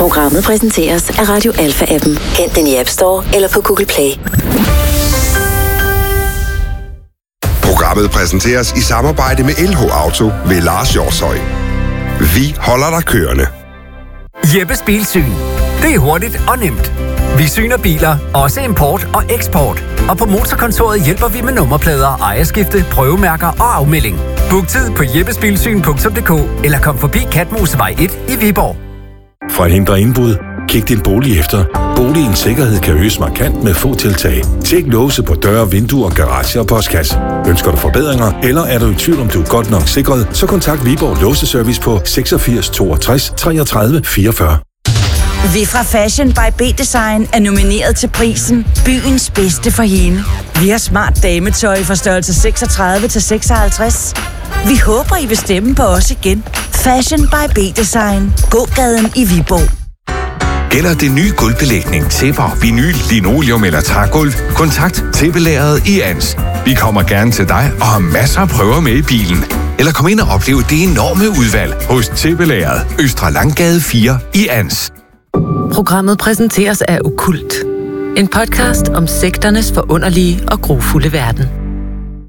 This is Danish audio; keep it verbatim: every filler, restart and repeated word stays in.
Programmet præsenteres af Radio Alpha-appen. Hent den i App Store eller på Google Play. Programmet præsenteres i samarbejde med L H Auto ved Lars Hjortshøj. Vi holder dig kørende. Jeppes Bilsyn. Det er hurtigt og nemt. Vi syner biler, også import og eksport. Og på Motorkontoret hjælper vi med nummerplader, ejerskifte, prøvemærker og afmelding. Book tid på jeppesbilsyn punktum d k eller kom forbi Katmosevej et i Viborg. For at hindre indbrud, kig din bolig efter. Boligens sikkerhed kan øges markant med få tiltag. Tjek låse på døre, vinduer, garage og postkasse. Ønsker du forbedringer, eller er du i tvivl om du er godt nok sikret, så kontakt Viborg Låseservice på seksogfirs toogtres treogtredive fireogfyrre. Vi fra Fashion by B-Design er nomineret til prisen Byens bedste for hende. Vi har smart dametøj fra størrelse seksogtredive til seksoghalvtreds. Vi håber, I vil stemme på os igen. Fashion by B-Design. Gågaden i Viborg. Gælder det nye gulvbelægning, tæpper, vinyl, linoleum eller trægulv? Kontakt tæppelageret i Ans. Vi kommer gerne til dig og har masser af prøver med i bilen. Eller kom ind og opleve det enorme udvalg hos Tæppelageret, Østre Langgade fire i Ans. Programmet præsenteres af Okkult. En podcast om sekternes forunderlige og grufulde verden.